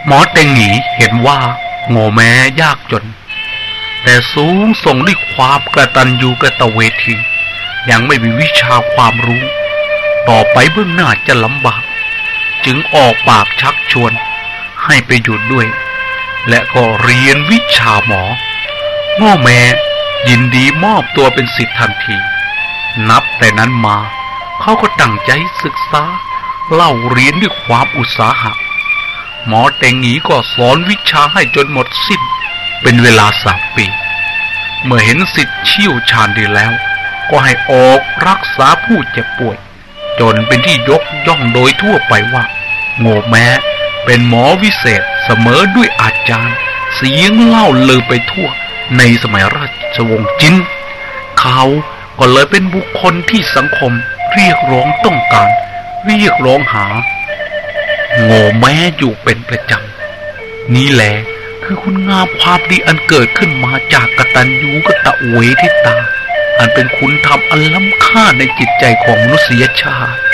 หมอเต็งหนีเห็นว่าโง่แม้ยากจนแต่สูงส่งด้วยความกตัญญูกตเวทียังไม่มีวิชาความรู้ต่อไปเบื้องหน้าจะลำบากจึงออกปากชักชวนให้ไปอยู่ด้วยและก็เรียนวิชาหมอง้อแม่ยินดีมอบตัวเป็นศิษย์ทันทีนับแต่นั้นมาเขาก็ตั้งใจศึกษาเล่าเรียนด้วยความอุตสาหะหมอเต็งหนีก็สอนวิชาให้จนหมดสิ้นเป็นเวลา3 ปีเมื่อเห็นศิษย์เชี่ยวชาญดีแล้วก็ให้ออกรักษาผู้เจ็บป่วยจนเป็นที่ยกย่องโดยทั่วไปว่าโง่แม้เป็นหมอวิเศษเสมอด้วยอาจารย์เสียงเล่าลือไปทั่วในสมัยราชวงศ์จินเขาก็เลยเป็นบุคคลที่สังคมเรียกร้องต้องการเรียกร้องหาโง่แม้อยู่เป็นประจำนี่แหละคือคุณงามความดีอันเกิดขึ้นมาจากกตัญญูกตเวทิตาอันเป็นคุณธรรมอันล้ำค่าในจิตใจของมนุษยชาติ